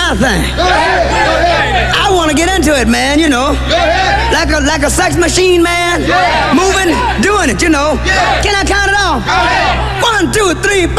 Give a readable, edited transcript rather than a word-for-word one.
kind of thing. I want to get into it, man, you know. Like a sex machine, man. Moving, doing it, you know. Can I count it off? 1, 2, 3, 4.